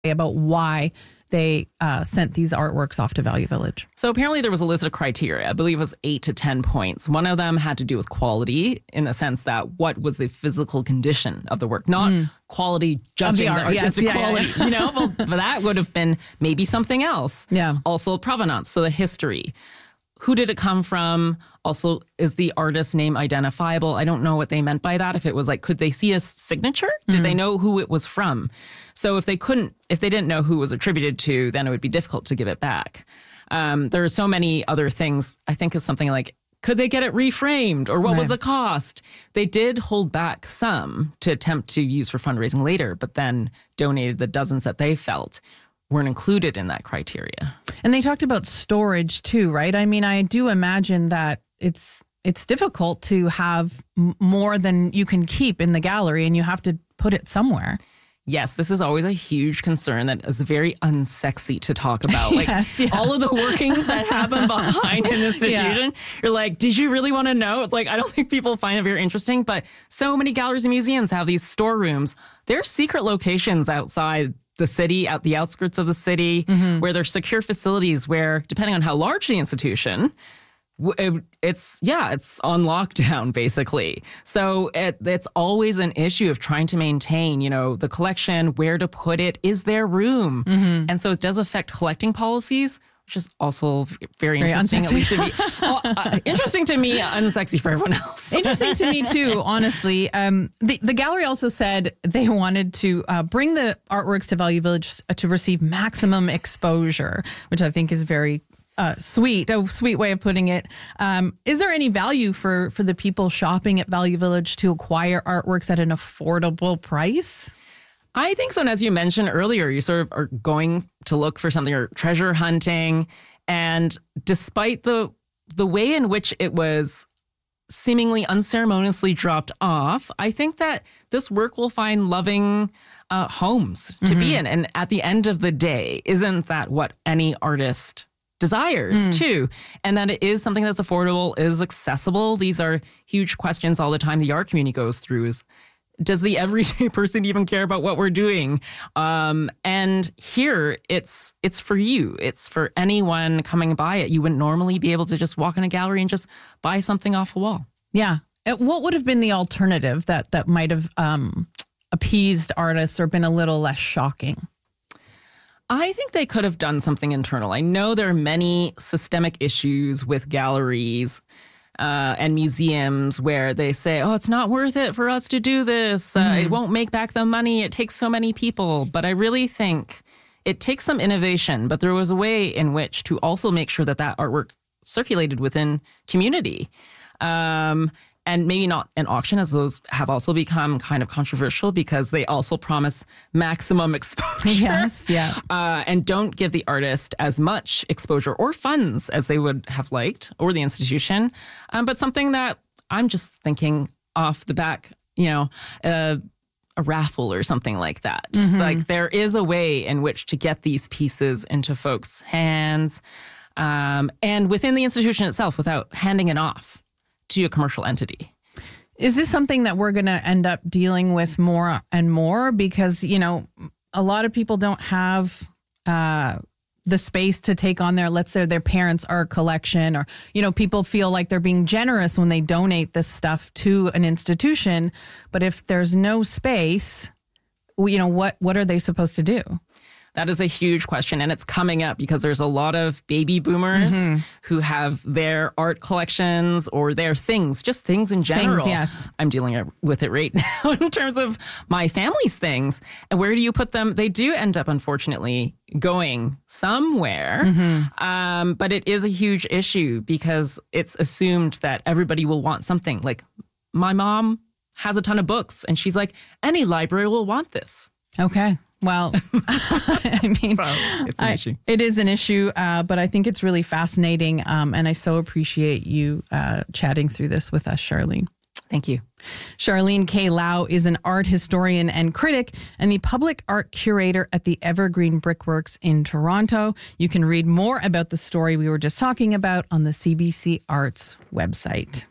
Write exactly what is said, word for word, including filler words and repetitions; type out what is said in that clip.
about why they uh, sent these artworks off to Value Village. So apparently there was a list of criteria. I believe it was eight to ten points. One of them had to do with quality, in the sense that what was the physical condition of the work, not mm. quality judging the, the, art, the artistic yes, yeah, quality. Yeah, yeah. You know, well, but that would have been maybe something else. Yeah. Also provenance, so the history. Who did it come from? Also, is the artist's name identifiable? I don't know what they meant by that. If it was like, could they see a signature? Did mm. they know who it was from? So if they couldn't, if they didn't know who it was attributed to, then it would be difficult to give it back. Um, there are so many other things. I think it's something like, could they get it reframed? Or what right. was the cost? They did hold back some to attempt to use for fundraising later, but then donated the dozens that they felt weren't included in that criteria. And they talked about storage too, right? I mean, I do imagine that it's it's difficult to have m- more than you can keep in the gallery, and you have to put it somewhere. Yes, this is always a huge concern that is very unsexy to talk about. Like yes, yeah. all of the workings that happen behind an institution. Yeah. You're like, did you really want to know? It's like, I don't think people find it very interesting, but so many galleries and museums have these storerooms. They're secret locations outside the city, at the outskirts of the city, mm-hmm. where there's secure facilities where, depending on how large the institution, it, it's, yeah, it's on lockdown, basically. So it, it's always an issue of trying to maintain, you know, the collection, where to put it, is there room? Mm-hmm. And so it does affect collecting policies, which is also very, very interesting, at least to me. oh, uh, interesting to me, unsexy for everyone else. Interesting to me, too, honestly. Um, the, the gallery also said they wanted to uh, bring the artworks to Value Village to receive maximum exposure, which I think is very uh, sweet, a sweet way of putting it. Um, is there any value for, for the people shopping at Value Village to acquire artworks at an affordable price? I think so. And as you mentioned earlier, you sort of are going to look for something or treasure hunting. And despite the the way in which it was seemingly unceremoniously dropped off, I think that this work will find loving uh, homes to mm-hmm. be in. And at the end of the day, isn't that what any artist desires mm. too? And that it is something that's affordable, is accessible. These are huge questions all the time the art community goes through. Is, does the everyday person even care about what we're doing? Um, and here, it's it's for you. It's for anyone coming by it. You wouldn't normally be able to just walk in a gallery and just buy something off a wall. Yeah. What would have been the alternative that, that might have um, appeased artists or been a little less shocking? I think they could have done something internal. I know there are many systemic issues with galleries Uh, and museums where they say, oh, it's not worth it for us to do this. Uh, mm-hmm. It won't make back the money. It takes so many people. But I really think it takes some innovation. But there was a way in which to also make sure that that artwork circulated within community. Um, and maybe not an auction, as those have also become kind of controversial because they also promise maximum exposure. Yes, yeah. Uh, and don't give the artist as much exposure or funds as they would have liked, or the institution. Um, but something that I'm just thinking off the back, you know, uh, a raffle or something like that. Mm-hmm. Like there is a way in which to get these pieces into folks' hands um, and within the institution itself without handing it off to a commercial entity. Is this something that we're going to end up dealing with more and more? Because, you know, a lot of people don't have uh, the space to take on their, let's say, their parents' art collection, or, you know, people feel like they're being generous when they donate this stuff to an institution. But if there's no space, you know, what, what are they supposed to do? That is a huge question, and it's coming up because there's a lot of baby boomers mm-hmm. who have their art collections or their things, just things in general. Things, yes. I'm dealing with it right now in terms of my family's things. And where do you put them? They do end up, unfortunately, going somewhere. Mm-hmm. Um, but it is a huge issue because it's assumed that everybody will want something. Like my mom has a ton of books, and she's like, any library will want this. Okay. Well, I mean, so it's an I, issue. It is an issue, uh, but I think it's really fascinating. Um, and I so appreciate you uh, chatting through this with us, Charlene. Thank you. Charlene K. Lau is an art historian and critic and the public art curator at the Evergreen Brickworks in Toronto. You can read more about the story we were just talking about on the C B C Arts website.